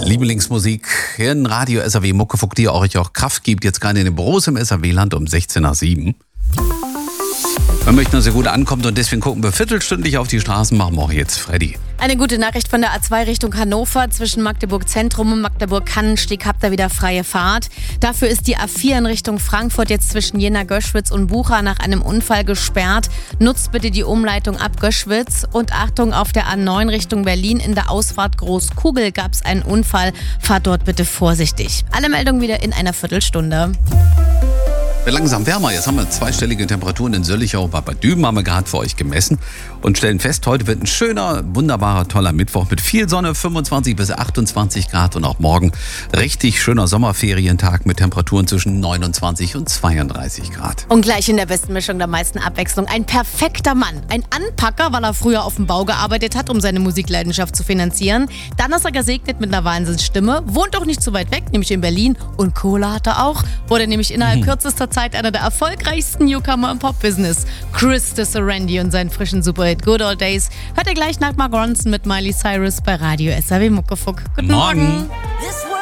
Lieblingsmusik in Radio SAW Muckefuck, die euch auch Kraft gibt. Jetzt gerade in den Büros im SAW-Land um 16 nach 7. Wir möchten, dass ihr gut ankommt und deswegen gucken wir viertelstündlich auf die Straßen. Machen wir auch jetzt Freddy. Eine gute Nachricht von der A2 Richtung Hannover. Zwischen Magdeburg Zentrum und Magdeburg-Kannensteg habt ihr wieder freie Fahrt. Dafür ist die A4 in Richtung Frankfurt jetzt zwischen Jena-Göschwitz und Bucha nach einem Unfall gesperrt. Nutzt bitte die Umleitung ab Göschwitz. Und Achtung, auf der A9 Richtung Berlin in der Ausfahrt Großkugel gab es einen Unfall. Fahrt dort bitte vorsichtig. Alle Meldungen wieder in einer Viertelstunde. Wird langsam wärmer. Jetzt haben wir zweistellige Temperaturen in Söllichau. Bei Düben haben wir gerade für euch gemessen und stellen fest, heute wird ein schöner, wunderbarer, toller Mittwoch mit viel Sonne, 25 bis 28 Grad und auch morgen richtig schöner Sommerferientag mit Temperaturen zwischen 29 und 32 Grad. Und gleich in der besten Mischung der meisten Abwechslung ein perfekter Mann. Ein Anpacker, weil er früher auf dem Bau gearbeitet hat, um seine Musikleidenschaft zu finanzieren. Dann ist er gesegnet mit einer Wahnsinnsstimme, wohnt auch nicht so weit weg, nämlich in Berlin. Und Kohle hat er auch, wurde nämlich innerhalb kürzester Zeit einer der erfolgreichsten Newcomer im Pop-Business. Chris Sarandon und seinen frischen Superhit Good Old Days hört ihr gleich nach Mark Ronson mit Miley Cyrus bei Radio SAW Muckefuck. Guten Morgen.